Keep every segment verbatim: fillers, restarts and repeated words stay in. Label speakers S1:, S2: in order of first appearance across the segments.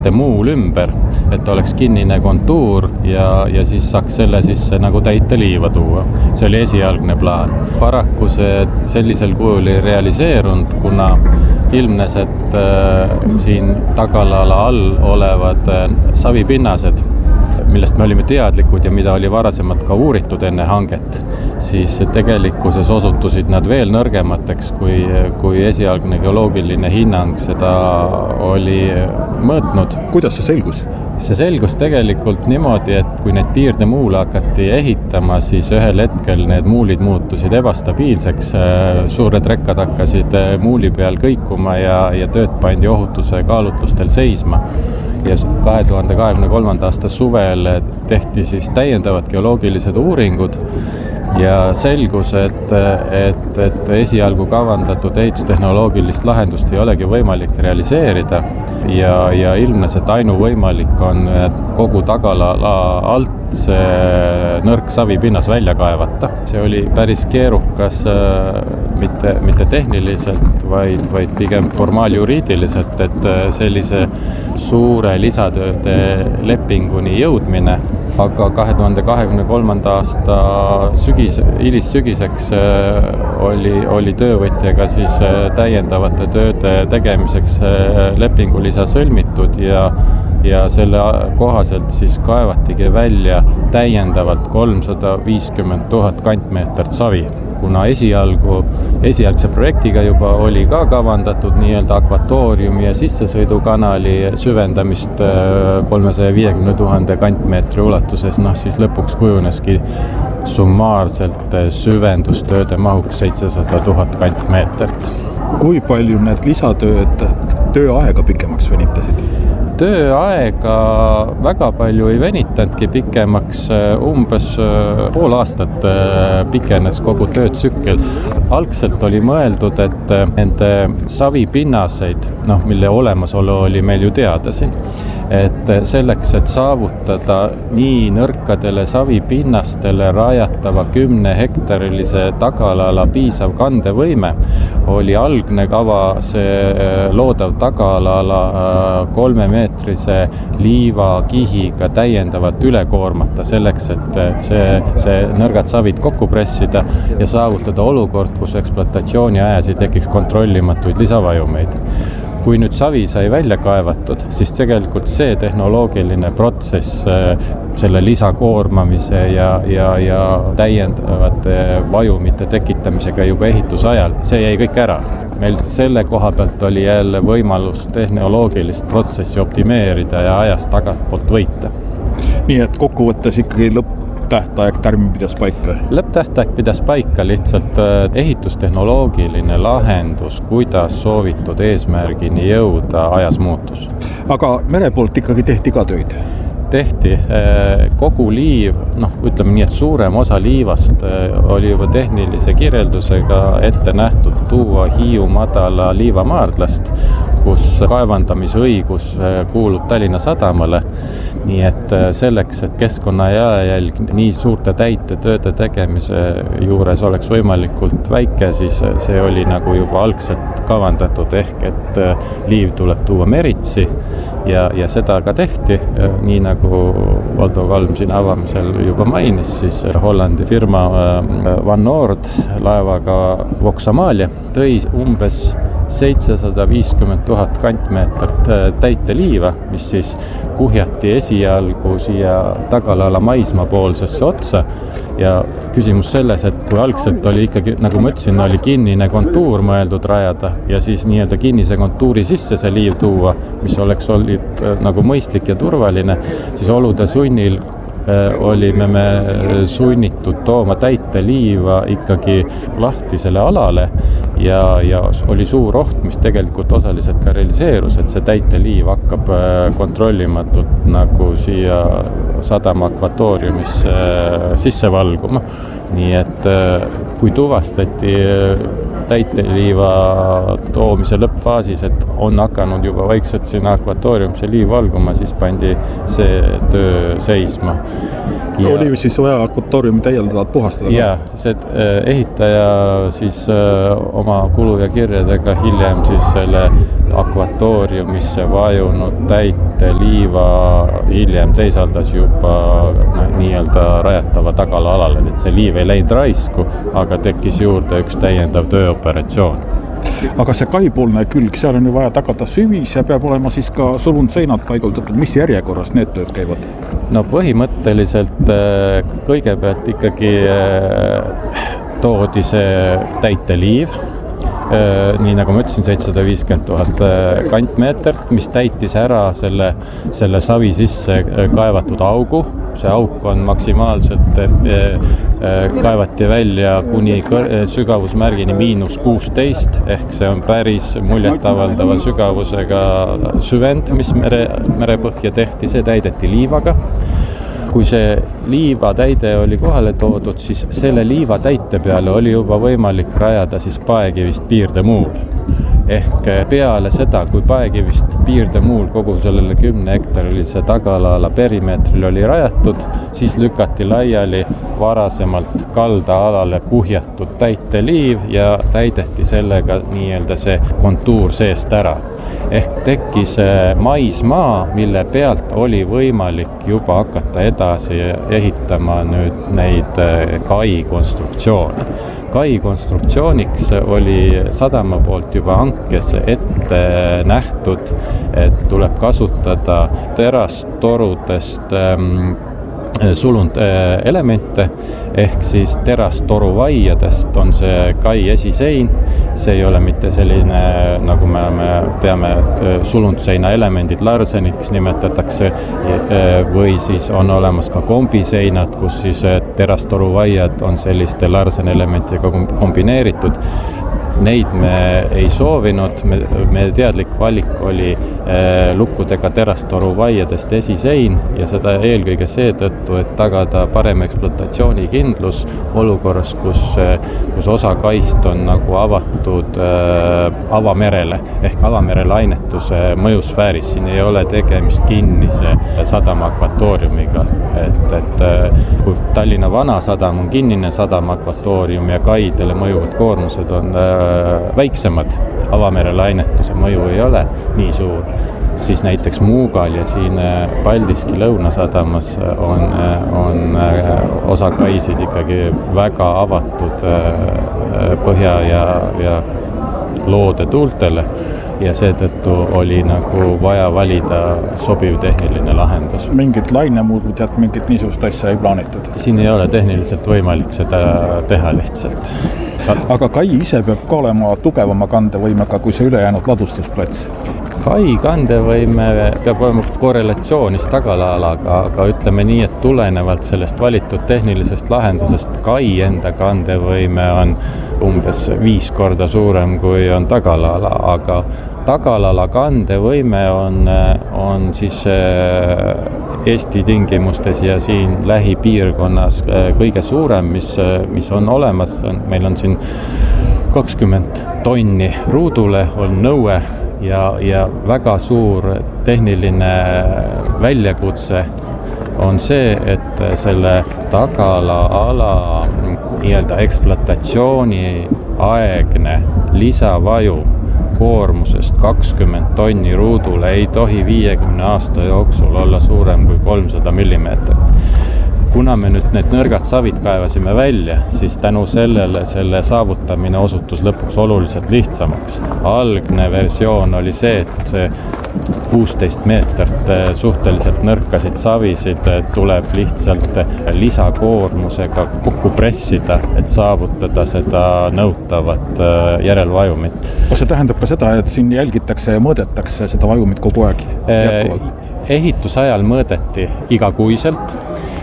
S1: muul ümber, et oleks kinnine kontuur ja, ja siis saaks selle sisse nagu täite liiva tuua. See oli esialgne plaan. Paraku see sellisel kujul ei realiseerunud, kuna ilmnes, et äh, siin tagalaala all olevad äh, savipinnased, millest me olime teadlikud ja mida oli varasemalt ka uuritud enne hanget, siis tegelikkuses osutusid nad veel nõrgemateks, kui, kui esialgne geoloogiline hinnang seda oli mõõtnud.
S2: Kuidas see selgus?
S1: See selgus tegelikult niimoodi, et kui need piirdemuule hakati ehitama, siis ühel hetkel need muulid muutusid ebastabiilseks, suured rekkad hakkasid muuli peal kõikuma ja, ja tööd pandi ohutuse kaalutlustel seisma. Ja kahe tuhande kahekümne kolmanda aasta suvel tehti siis täiendavad geoloogilised uuringud ja selgus, et, et, et esialgu kavandatud ehitustehnoloogilist lahendust ei olegi võimalik realiseerida ja, ja ilmnes, et ainuvõimalik on kogu tagalaala alt see nõrk savipinnas välja kaevata. See oli päris keerukas mitte, mitte tehniliselt, vaid, vaid pigem formaaljuriidiliselt, et sellise suure lisatööde lepinguni jõudmine. Aga kahe tuhande kahekümne kolmanda aasta sügis, hilissügiseks oli, oli töövõtjaga siis täiendavate tööde tegemiseks lepingulisa sõlmitud ja, ja selle kohaselt siis kaevatigi välja täiendavalt kolmsada viiskümmend tuhat kantmeetrit savi. Kuna esialgu, esialgse projektiga juba oli ka kavandatud nii-öelda akvatooriumi ja sissesõidukanali süvendamist kolmesaja viiekümne tuhande kantmeetri ulatuses, noh siis lõpuks kujuneski summaarselt süvendustööde mahuks seitsesada tuhat kantmeetrit.
S2: Kui palju need lisatööd tööaega pikemaks venitasid?
S1: Tööaega väga palju ei venitanudki pikemaks, umbes pool aastat pikenes kogu töötsükkel. Algselt oli mõeldud, et nende savipinnaseid, noh, mille olemasolu oli meil ju teada siin, et selleks, et saavutada nii nõrkadele savipinnastele rajatava kümne hektarilise tagalaala piisav kandevõime, oli algne kava see loodav tagalaala kolme meetrise liivakihiga täiendavalt üle koormata selleks, et see, see nõrgad savid kokku pressida ja saavutada olukord, kus ekspluatatsiooni ajas ei tekiks kontrollimatuid lisavajumeid. Kui nüüd savi sai välja kaevatud, siis tegelikult see tehnoloogiline protsess selle lisakoormamise ja, ja, ja täiendavate vajumite tekitamisega juba ehitusajal, see jäi kõik ära. Meil selle koha pealt oli jälle võimalus tehnoloogilist protsessi optimeerida ja ajast tagantpoolt võita.
S2: Nii et kokkuvõttes ikkagi lõpptähtaeg tärmin pidas paika?
S1: Lõpptähtaeg pidas paika, lihtsalt ehitustehnoloogiline lahendus, kuidas soovitud eesmärgini jõuda, ajas muutus.
S2: Aga mere poolt ikkagi tehti ka töid?
S1: Tehti. Kogu liiv, noh, ütleme nii, et suurem osa liivast oli juba tehnilise kirjeldusega ette nähtud tuua Hiiu madala liivamaardlast, kus kaevandamisõigus kuulub Tallinna sadamale. Nii et selleks, et keskkonna jalajälg nii suurte täite tööde tegemise juures oleks võimalikult väike, siis see oli nagu juba algselt kavandatud ehk, et liiv tuleb tuua meritsi ja, ja seda ka tehti, nii nagu Valdo Kalm siin avamisel juba mainis, siis Hollandi firma Van Noord laevaga Vox Amalia tõi umbes seitsesada viiskümmend tuhat kantmeetrit täite liiva, mis siis kuhjati esialgu siia tagalaala maismaa poolsesse otsa ja küsimus selles, et kui algselt oli ikkagi, nagu ma ütlesin, oli kinnine kontuur mõeldud rajada ja siis nii-öelda kinnise kontuuri sisse see liiv tuua, mis oleks olnud nagu mõistlik ja turvaline, siis olude sunnil olime me sunnitud tooma täite liiva ikkagi lahtisele alale ja, ja oli suur oht, mis tegelikult osaliselt ka realiseerus, et see täite liiv hakkab kontrollimatult nagu siia sadama akvatooriumisse sisse valguma. Nii et kui tuvastati täiteliiva toomise lõppfaasis, et on hakanud juba vaikselt sinna akvatooriumisse liiv valguma, siis pandi see töö seisma. Ja,
S2: oli ju siis vaja akvatooriumi täiendavalt puhastada?
S1: Ja, see ehitaja siis oma oma kulu ja kirjadega hiljem siis selle akvatooriumisse vajunud täite liiva hiljem teisaldas juba nii-öelda rajatava tagala alale, et see liiv ei läinud raisku, aga tekkis juurde üks täiendav tööoperatsioon.
S2: Aga see kaipoolne külg, seal on ju vaja tagada süvis ja peab olema siis ka sulundseinad paiguldatud. Mis järjekorras need tööd käivad?
S1: No põhimõtteliselt kõigepealt ikkagi toodi see täiteliiv, nii nagu ma ütlesin, seitsesada viiskümmend tuhat kantmeetrit, mis täitis ära selle, selle savi sisse kaevatud augu. See auk on maksimaalselt kaevati välja kuni sügavusmärgini miinus kuusteist, ehk see on päris muljetavaldava sügavusega süvend, mis mere, merepõhja tehti, see täideti liivaga. Kui see liivatäide oli kohale toodud, siis selle liivatäite peale oli juba võimalik rajada siis paekivist piirdemuul. Ehk peale seda, kui paekivist piirdemuul kogu sellele kümne hektarilise tagalaala perimeetril oli rajatud, siis lükati laiali varasemalt kaldaalale kuhjatud täiteliiv ja täideti sellega nii-öelda see kontuur seest ära. Ehk tekkis maismaa, mille pealt oli võimalik juba hakata edasi ehitama nüüd neid kai konstruktsioone. Kai konstruktsiooniks oli sadama poolt juba hankes ette nähtud, et tuleb kasutada terastorudest sulund elemente, ehk siis terastoruvaiadest on see kai esisein. See ei ole mitte selline, nagu me teame, sulundseina elemendid, larsenid, kes nimetatakse, või siis on olemas ka kombiseinad, kus siis terastoruvaiad on selliste larsen elementidega kombineeritud. Neid me ei soovinud, me, me teadlik valik oli eh, lukkudega terastoruvaiadest esisein ja seda eelkõige seetõttu, et tagada parem ekspluatatsiooni-kindlus olukorras, kus, kus osa kaist on nagu avatud eh, avamerele ehk avamere lainetuse mõjusfääris. Siin ei ole tegemist kinnise sadama akvatooriumiga, et, et kui Tallinna vana sadam on kinnine sadama akvatoorium ja kaidele mõjuvad koormused on eh, väiksemad, avamere lainetuse mõju ei ole nii suur, siis näiteks Muugal ja siin Paldiski lõunasadamas on, on osa kaisid ikkagi väga avatud põhja ja, ja loode tuultele ja seetõttu oli nagu vaja valida sobiv tehniline lahendus.
S2: Mingid lainemuudud ja mingit niisugust asja ei plaanitud?
S1: Siin ei ole tehniliselt võimalik seda teha lihtsalt.
S2: Aga kai ise peab ka olema tugevama kandevõimega kui see ülejäänud ladustusplats?
S1: Kai kandevõime peab olema korrelatsioonis tagalaalaga, aga ütleme nii, et tulenevalt sellest valitud tehnilisest lahendusest kai enda kandevõime on umbes viis korda suurem kui on tagalaala, aga tagalaala kandevõime on, on siis Eesti tingimustes ja siin lähipiirkonnas kõige suurem, mis, mis on olemas. Meil on siin kakskümmend tonni ruudule on nõue ja, ja väga suur tehniline väljakutse on see, et selle tagalaala nii-öelda ekspluatatsiooni aegne lisavaju koormusest kakskümmend tonni ruudule ei tohi viiekümne aasta jooksul olla suurem kui kolmsada millimeetrit. Kuna me nüüd need nõrgad savid kaevasime välja, siis tänu sellele selle saavutamine osutus lõpuks oluliselt lihtsamaks. Algne versioon oli see, et see kuusteist meetrit suhteliselt nõrkasid savisid tuleb lihtsalt lisakoormusega kokku pressida, et saavutada seda nõutavat järelvajumit.
S2: See tähendab ka seda, et siin jälgitakse ja mõõdetakse seda vajumit kogu aeg jätkuvalt?
S1: Ehitusajal mõõdeti igakuiselt.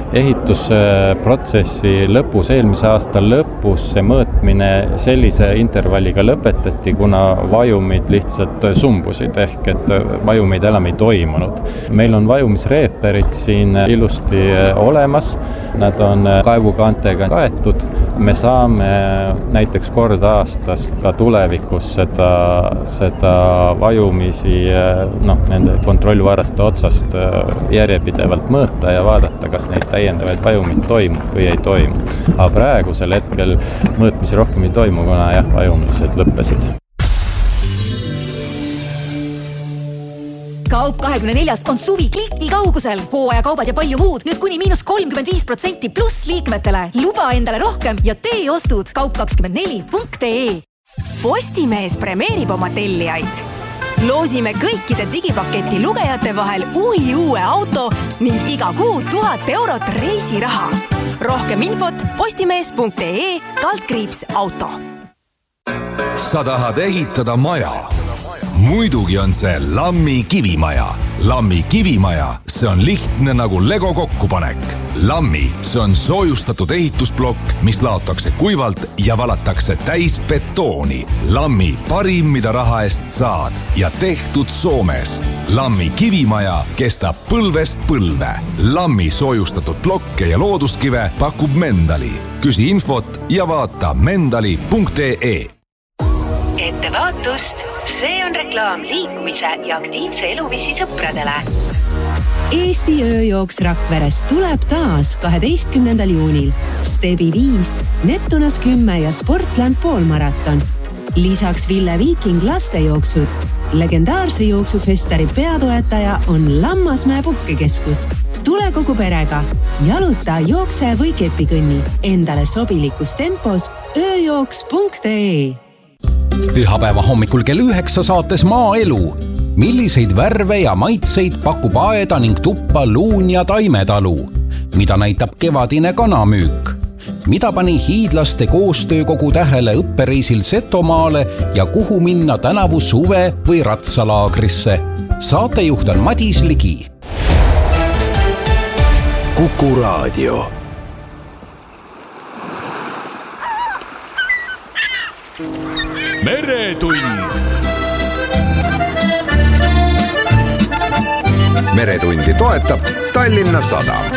S1: Ehitusprotsessi lõpus, eelmise aasta lõpus see mõõtmine sellise intervalliga lõpetati, kuna vajumid lihtsalt sumbusid, ehk et vajumid enam ei toimunud. Meil on vajumisreeperid siin ilusti olemas, nad on kaevukaantega kaetud. Me saame näiteks kord aastas ka tulevikus seda, seda vajumisi noh, nende kontrollvaraste otsast järjepidevalt mõõta ja vaadata, kas neid täiendavaid vajumid toimub või ei toimu. Aga praegusel hetkel mõõtmisi rohkem ei toimu, kuna jah, vajumised lõppesid.
S3: Kaup kahekümne neljas on suvi klikki kaugusel. Hooaja kaubad ja palju muud nüüd kuni miinus kolmkümmend viis protsenti pluss liikmetele. Luba endale rohkem ja tee ostud kaup kakskümmend neli punkt ee.
S4: Postimees premeerib oma tellijaid. Loosime kõikide digipaketi lugejate vahel uhi uue auto ning iga kuu tuhat eurot reisiraha. Rohkem infot postimees punkt ee kaldkriips auto.
S5: Sa tahad ehitada maja? Muidugi on see Lammi kivimaja. Lammi kivimaja, see on lihtne nagu Lego kokkupanek. Lammi, see on soojustatud ehitusblokk, mis laotakse kuivalt ja valatakse täis betooni. Lammi parim, mida raha eest saad ja tehtud Soomes. Lammi kivimaja kestab põlvest põlve. Lammi soojustatud blokke ja looduskive pakub Mendali. Küsi infot ja vaata mendali punkt ee.
S6: Ettevaatust, see on reklaam liikumise ja aktiivse eluviisi sõpradele.
S7: Eesti ööjooks Rakveres tuleb taas kaheteistkümnendal juunil. Stebi viis, Neptunas kümme ja Sportland poolmaraton. Lisaks Ville Viiking lastejooksud. Legendaarse jooksufestari peatoetaja on Lammasmäe puhkekeskus. Tule kogu perega. Jaluta, jookse või kepikõnni. Endale sobilikus tempos ööjooks punkt ee.
S8: Pühapäeva hommikul kell üheksa saates Maaelu. Milliseid värve ja maitseid pakub aeda ning tuppa luun ja taimetalu? Mida näitab kevadine kanamüük? Mida pani hiidlaste koostöökogu tähele õppereisil Setomaale ja kuhu minna tänavu suve või ratsalaagrisse? Saatejuht on Madis Ligi.
S5: Kuku Raadio. Meretund. Meretundi toetab Tallinna Sadam.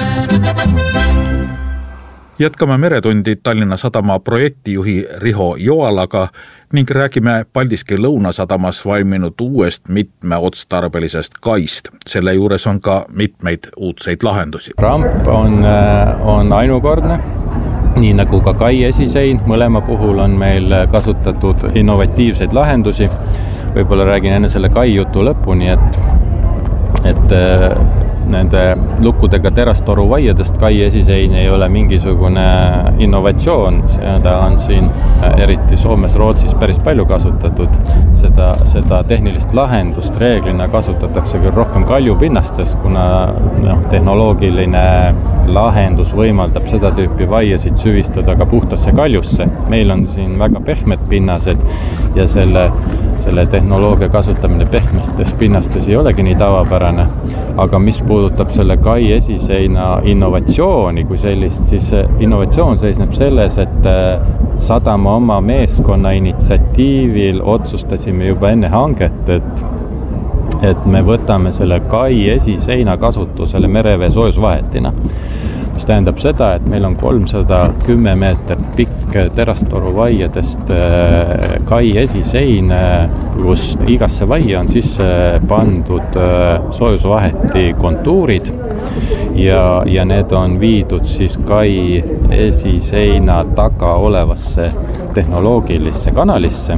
S2: Jätkame Meretundi Tallinna Sadama projektijuhi Riho Joalaga ning räägime Paldiski Lõunasadamas valminud uuest mitmeotstarbelisest kaist. Selle juures on ka mitmeid uudseid lahendusi.
S1: Ramp on, on ainukordne. Nii nagu ka kai esisein, mõlema puhul on meil kasutatud innovatiivseid lahendusi. Võib-olla räägin enne selle kai jutu lõpuni, et, et nende lukkudega terastoru vaiadest kai esisein ei ole mingisugune innovatsioon. Seda on siin eriti Soomes, Rootsis päris palju kasutatud. Seda, seda tehnilist lahendust reeglina kasutatakse küll rohkem kaljupinnastes, kuna no, tehnoloogiline lahendus võimaldab seda tüüpi vaiasid süvistada ka puhtasse kaljusse. Meil on siin väga pehmed pinnased ja selle, selle tehnoloogia kasutamine pehmestes pinnastes ei olegi nii tavapärane. Aga mis puudutab selle kai esiseina innovatsiooni kui sellist, siis innovatsioon seisneb selles, et sadama oma meeskonna initsiatiivil otsustasime juba enne hanget, et, et me võtame selle kai esiseina kasutusele merevee soojusvahetina. Mis tähendab seda, et meil on kolmsada kümme meeter pikk terastoru vaiadest kai esisein, kus igasse vaie on sisse pandud soojusvaheti kontuurid ja, ja need on viidud siis kai esiseina taga olevasse tehnoloogilisse kanalisse,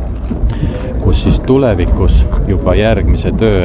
S1: kus siis tulevikus juba järgmise töö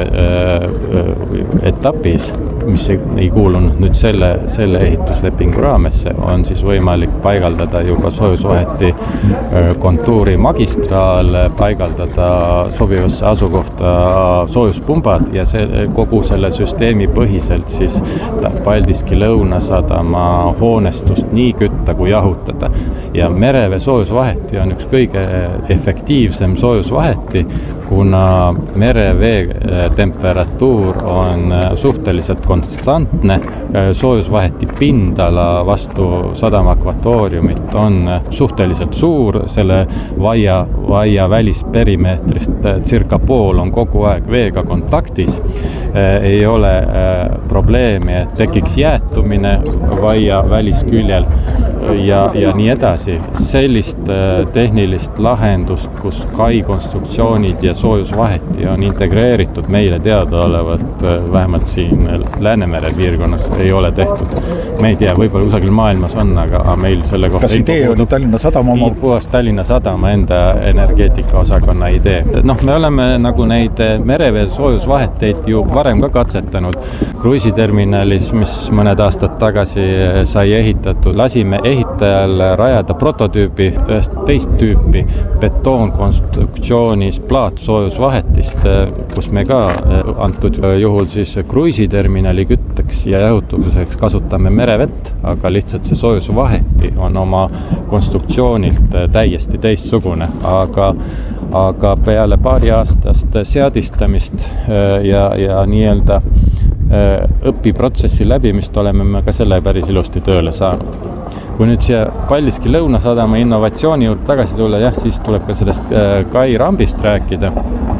S1: äh, etapis, mis ei, ei kuulunud nüüd selle, selle ehituslepingu raamesse, on siis võimalik paigaldada juba soojusvaheti äh, kontuuri magistraal, paigaldada sobivasse asukohta soojuspumbad ja see, kogu selle süsteemi põhiselt siis Paldiski Lõunasadama hoonestust nii kütta kui jahutada. Ja merevee soojusvaheti on üks kõige efektiivsem soojusvaheti, kuna merevee temperatuur on suhteliselt konstantne, soojusvaheti pindala vastu sadama akvatooriumit on suhteliselt suur, selle vaia, vaia välisperimeetrist circa pool on kogu aeg veega kontaktis, ei ole probleemi, et tekiks jäätumine vaia välisküljel ja, ja nii edasi. Sellist tehnilist lahendust, kus kai konstruktsioonid ja soojusvaheti on integreeritud meile teadaolevalt vähemalt siin Läänemere piirkonnas ei ole tehtud. Me ei tea, võib-olla kusagil maailmas on, aga meil selle kohta...
S2: Kas idee oli Tallinna Sadama oma?
S1: Puhas Tallinna Sadama enda energeetika osakonna idee. Noh, me oleme nagu neid merevee soojusvaheteid ju varem ka katsetanud. Kruiisiterminalis, mis mõned aastad tagasi sai ehitatud, lasime ehitajal rajada prototüübi ühest teist tüüpi betoonkonstruktsioonis plaatsoojusvahetist, kus me ka antud juhul siis kruiisiterminali kütteks ja jahutuseks kasutame merevett, aga lihtsalt see soojusvaheti on oma konstruktsioonilt täiesti teistsugune, aga, aga peale paari aastast seadistamist ja, ja nii-öelda õpiprotsessi läbimist oleme me ka selle päris ilusti tööle saanud. Kui nüüd siia Paldiski Lõunasadama innovatsiooni juurde tagasi tulla, jah, siis tuleb ka sellest kai rambist rääkida.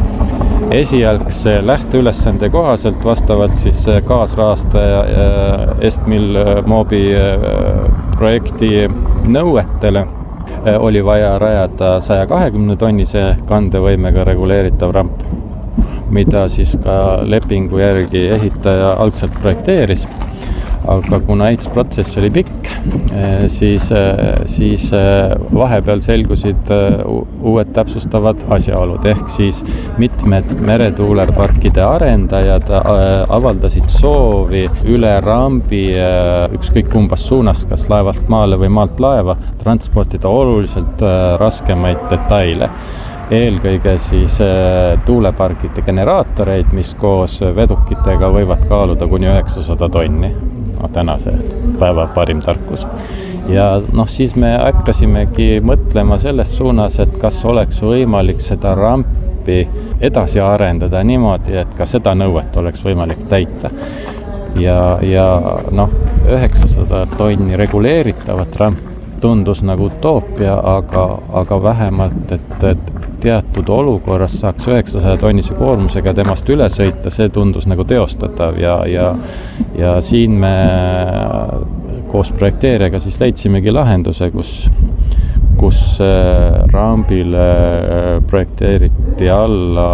S1: Esialgse lähteülesande kohaselt vastavalt siis kaasrahastaja Estmil Mobi projekti nõuetele oli vaja rajada saja kahekümne tonnise kandevõimega reguleeritav ramp, mida siis ka lepingu järgi ehitaja algselt projekteeris. Aga kuna ehitusprotsess oli pikk, siis, siis vahepeal selgusid uued täpsustavad asjaolud, ehk siis mitmed meretuulerparkide arendajad avaldasid soovi üle rambi ükskõik kumbas suunas, kas laevalt maale või maalt laeva, transportida oluliselt raskemaid detaile. Eelkõige siis tuuleparkide generaatoreid, mis koos vedukitega võivad kaaluda kuni üheksasada tonni. No, tänase päeva parim tarkus. Ja noh, siis me hakkasimegi mõtlema selles suunas, et kas oleks võimalik seda rampi edasi arendada niimoodi, et ka seda nõuet oleks võimalik täita. Ja, ja noh, üheksasada tonni reguleeritavat ramp tundus nagu utoopia, aga, aga vähemalt, et, et teatud olukorras saaks üheksasaja tonnise koormusega temast üle sõita, see tundus nagu teostatav ja, ja, ja siin me koos projekteerijaga siis leidsimegi lahenduse, kus, kus rambile projekteeriti alla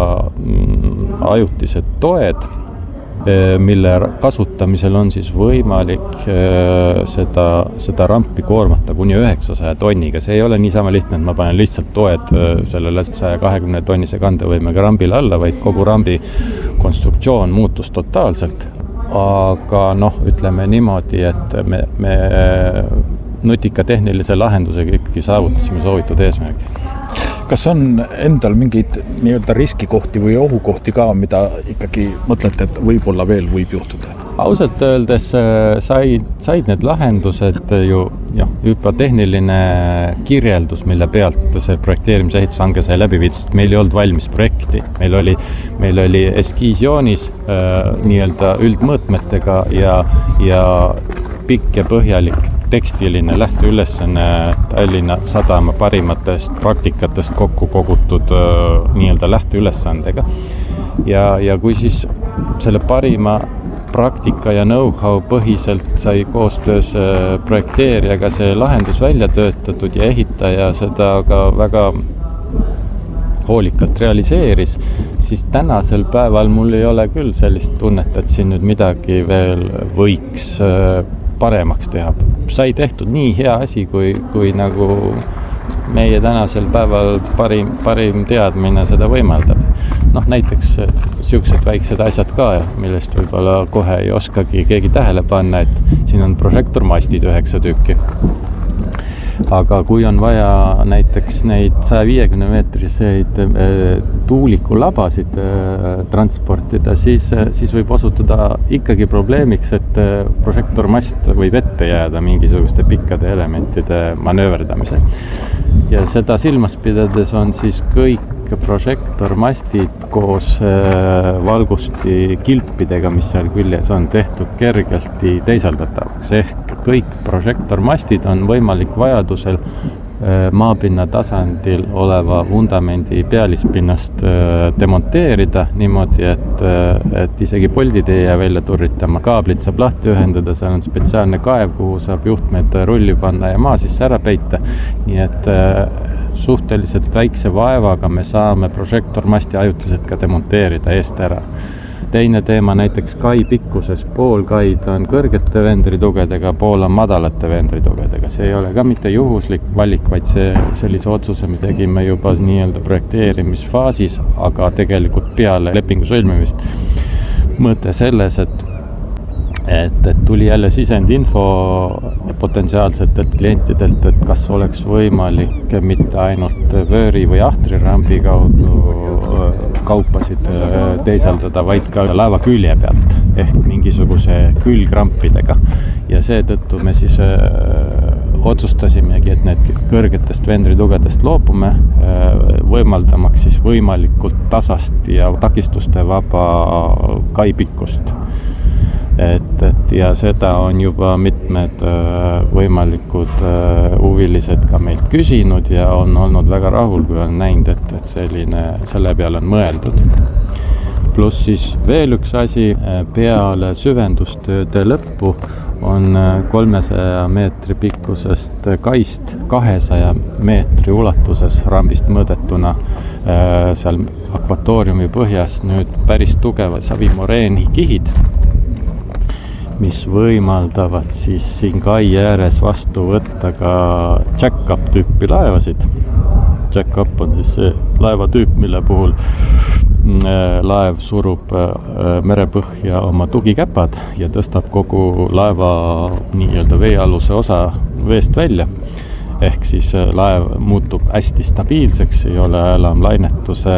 S1: ajutised toed, mille kasutamisel on siis võimalik seda, seda rampi koormata kuni üheksasaja tonniga. See ei ole niisama lihtne, et ma panen lihtsalt toed sellele saja kahekümne tonnise kandevõimega rambile alla, vaid kogu rambi konstruktsioon muutus totaalselt. Aga noh, ütleme niimoodi, et me, me nutika tehnilise lahendusega ikkagi saavutasime soovitud eesmärgi.
S2: Kas on endal mingeid nii-öelda riskikohti või ohukohti ka, mida ikkagi mõtlete, et võib-olla veel võib juhtuda?
S1: Ausalt öeldes said, said need lahendused ju jah, juba tehniline kirjeldus, mille pealt see projekteerimise ehitushange sai läbi viidud, meil ei olnud valmis projekti. Meil oli, meil oli eskiisjoonis äh, nii-öelda üldmõõtmetega ja, ja pikk ja põhjalik tekstiline lähteülesanne Tallinna Sadama parimatest praktikatest kokku kogutud nii-öelda lähteülesandega. Ja, ja kui siis selle parima praktika ja know-how põhiselt sai koostöös projekteerijaga see lahendus välja töötatud ja ehitaja seda ka väga hoolikalt realiseeris, siis tänasel päeval mul ei ole küll sellist tunnet, et siin nüüd midagi veel võiks paremaks teha. Sai tehtud nii hea asi, kui, kui nagu meie tänasel päeval parim, parim teadmine seda võimaldab. Noh, näiteks siuksed väiksed asjad ka, millest võib-olla kohe ei oskagi keegi tähele panna, et siin on prožektormastid üheksa tükki. Aga kui on vaja näiteks neid saja viiekümne meetriseid tuulikulabasid transportida, siis, siis võib osutuda ikkagi probleemiks, et prožektormast võib ette jääda mingisuguste pikkade elementide manööverdamisel. Ja seda silmas pidades on siis kõik prožektormastid koos valgusti kilpidega, mis seal küljes on tehtud kergelti teisaldatavaks. Ehk kõik prožektormastid on võimalik vajadusel maapinna tasandil oleva vundamendi pealispinnast demonteerida niimoodi, et, et isegi poldid ei jää välja turritama. Kaablit saab lahti ühendada, seal on spetsiaalne kaev, kuhu saab juhtmed rulli panna ja maa sisse ära peita. Nii et suhteliselt väikse vaevaga me saame prožektormasti ajutiselt ka demonteerida eest ära. Teine teema näiteks kai pikkuses, pool kaid on kõrgete vendritugedega, pool on madalate vendritugedega. See ei ole ka mitte juhuslik valik, vaid see sellise otsuse me tegime juba nii-öelda projekteerimisfaasis, aga tegelikult peale lepingu sõlmimist. Mõte selles, et Et, et tuli jälle sisendinfo potentsiaalsetelt klientidelt, et kas oleks võimalik mitte ainult vööri või ahtrirambi kaudu kaupasid teisaldada, vaid ka laeva külje pealt ehk mingisuguse külgrampidega. Ja seetõttu me siis otsustasimegi, et need kõrgetest vendritugedest loobume, võimaldamaks siis võimalikult tasast ja takistuste vaba kaipikkust. Et, et ja seda on juba mitmed võimalikud huvilised ka meilt küsinud ja on olnud väga rahul, kui on näinud, et, et selline, selle peale on mõeldud. Pluss siis veel üks asi, peale süvendustööde lõppu on kolmesaja meetri pikkusest kaist kahesaja meetri ulatuses rambist mõõdetuna seal akvatooriumi põhjas nüüd päris tugevad savimoreeni kihid, mis võimaldavad siis siin kai ääres vastu võtta ka jack-up tüüpi laevasid. Jack-up on siis see laevatüüp, mille puhul laev surub merepõhja oma tugikäpad ja tõstab kogu laeva nii-öelda veealuse osa veest välja. Ehk siis laev muutub hästi stabiilseks, ei ole enam lainetuse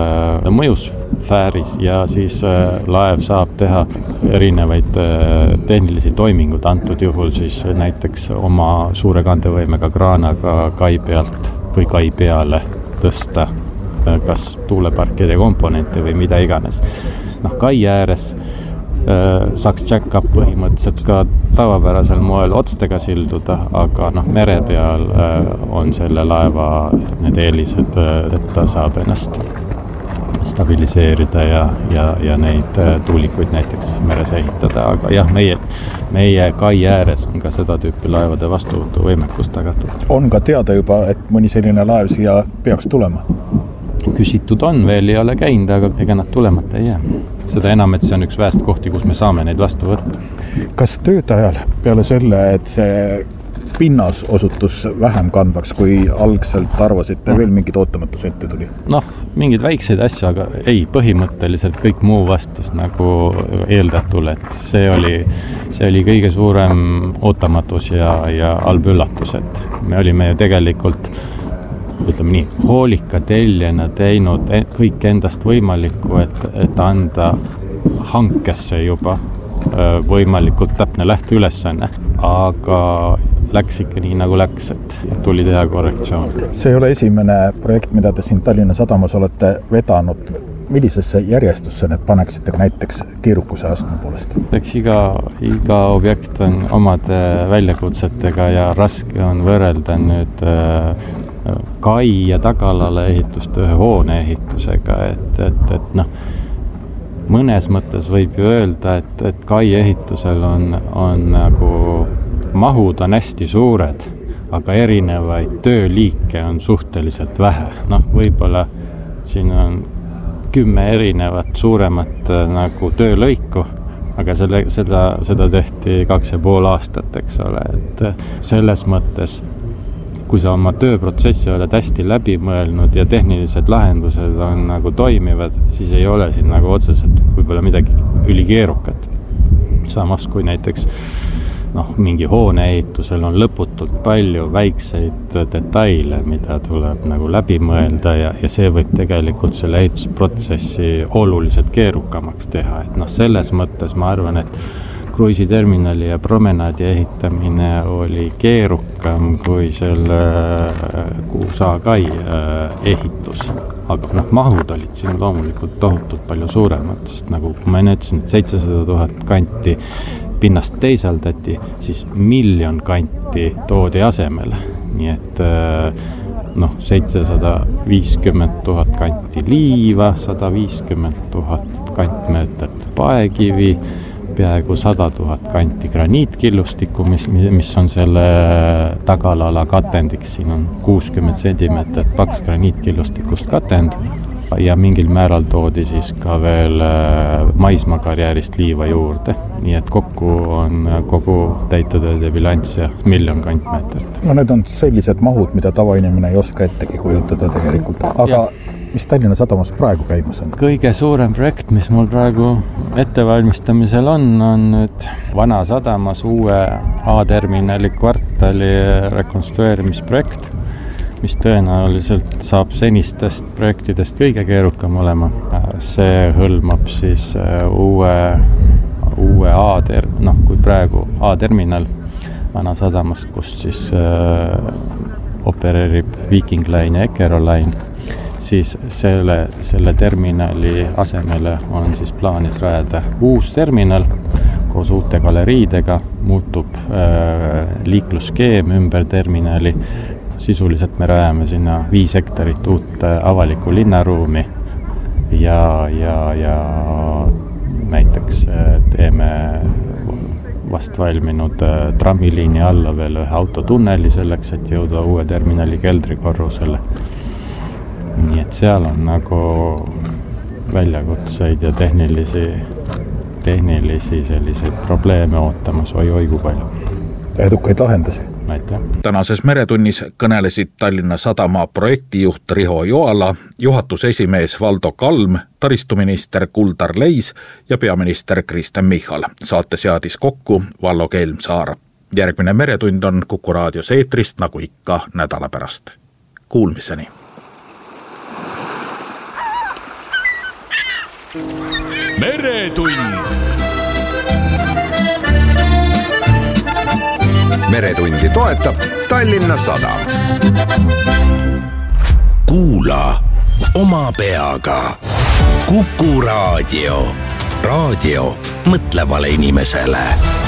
S1: mõjusfääris ja siis laev saab teha erinevaid tehnilisi toimingud, antud juhul siis näiteks oma suure kandevõimega kraanaga kai pealt või kai peale tõsta kas tuuleparkide komponente või mida iganes. Noh, kai ääres saaks jack-up põhimõtteliselt ka tavapärasel moel otstega silduda, aga noh, mere peal on selle laeva need eelised, et ta saab ennast stabiliseerida ja, ja, ja neid tuulikuid näiteks meres ehitada, aga jah, meie, meie kai ääres on ka seda tüüpi laevade vastuvõtu võimekust tagatud.
S2: On ka teada juba, et mõni selline laev siia peaks tulema?
S1: Küsitud on, veel ei ole käinud, aga ega nad tulemata ei jää. Seda enam, et see on üks väest kohti, kus me saame neid vastu võtta.
S2: Kas tööde ajal peale selle, et see pinnas osutus vähem kandvaks, kui algselt arvasite, no. Veel mingid ootamatus ette tuli?
S1: Noh, mingid väikseid asju, aga ei, põhimõtteliselt kõik muu vastas nagu eeldatule, et see oli, see oli kõige suurem ootamatus ja, ja halb üllatus, et me olime ju tegelikult ütleme nii, hoolika telljena teinud kõik endast võimalikku, et, et anda hankesse juba võimalikult täpne lähteülesanne, aga läks ikka nii nagu läks, et tuli teha korrektsioon. See ei ole esimene projekt, mida te siin Tallinna Sadamas olete vedanud. Millisesse järjestusse need paneksite ka näiteks keerukuse astme poolest? Eks iga, iga objekt on omade väljakutsetega ja raske on võrrelda nüüd kai ja tagalale ehitust ühe hoone ehitusega, et, et, et noh, mõnes mõttes võib ju öelda, et, et kai ehitusel on, on nagu mahud on hästi suured, aga erinevaid tööliike on suhteliselt vähe. Noh, võib-olla siin on kümme erinevat suuremat nagu töölõiku, aga selle, seda, seda tehti kaks ja pool aastat, eks ole, et selles mõttes kui sa oma tööprotsessi oled hästi läbi mõelnud ja tehnilised lahendused on nagu toimivad, siis ei ole siin nagu otseselt võib-olla midagi ülikeerukat. Samas kui näiteks noh, mingi hoone ehitusel on lõputult palju väikseid detaile, mida tuleb nagu läbi mõelda ja, ja see võib tegelikult selle ehitusprotsessi oluliselt keerukamaks teha. Et noh, selles mõttes ma arvan, et kruiisiterminali ja promenaadi ehitamine oli keerukam kui selle Kuusa kai ehitus. Aga noh, mahud olid siin loomulikult tohutult palju suuremad, sest nagu kui ma enne ütlesin, et seitsesada tuhat kanti pinnast teisaldati, siis miljon kanti toodi asemele. Nii et noh, seitsesada viiskümmend tuhat kanti liiva, sada viiskümmend tuhat kantmeetrit paekivi, peaaegu sada tuhat kanti graniitkillustikku, mis, mis on selle tagalala katendiks. Siin on kuuskümmend sentimeetrit paks graniitkillustikust katend ja mingil määral toodi siis ka veel maismaakarjäärist liiva juurde. Nii et kokku on kogu täitutööde bilanss ja miljon kantmeetrit.
S9: No need on sellised mahud, mida tavainimene ei oska ettegi kujutada tegelikult. Aga ja. Mis Tallinna Sadamas praegu käimas on?
S1: Kõige suurem projekt, mis mul praegu ettevalmistamisel on, on nüüd Vana Sadamas uue A-terminali kvartali rekonstrueerimisprojekt, mis tõenäoliselt saab senistest projektidest kõige keerukam olema. See hõlmab siis uue, uue A-ter-, noh, kui praegu A-terminal Vana Sadamas, kus siis äh, opereerib Viking Line ja Eckerö Line, siis selle, selle terminali asemele on siis plaanis rajada uus terminal koos uute galeriidega, muutub äh, liiklusskeem ümber terminali. Sisuliselt me rajame sinna viis hektarit uut avalikku linnaruumi ja, ja, ja näiteks teeme vast valminud trammiliini alla veel ühe autotunneli selleks, et jõuda uue terminali keldrikorrusele. Nii et seal on nagu väljakutseid ja tehnilisi, tehnilisi selliseid probleeme ootamas oi, oi kui palju.
S9: Edukaid lahendusi.
S1: Aitäh.
S2: Tänases Meretunnis kõnelesid Tallinna Sadama projektijuht Riho Joala, juhatuse esimees Valdo Kalm, taristuminister Kuldar Leis ja peaminister Kristen Michal. Saate seadis kokku Vallo Kelmsaar. Järgmine Meretund on Kuku raadios eetrist nagu ikka nädala pärast. Kuulmiseni.
S5: Meretund. Meretundi toetab Tallinna Sadam. Kuula oma peaga. Kuku raadio. Raadio mõtlevale inimesele.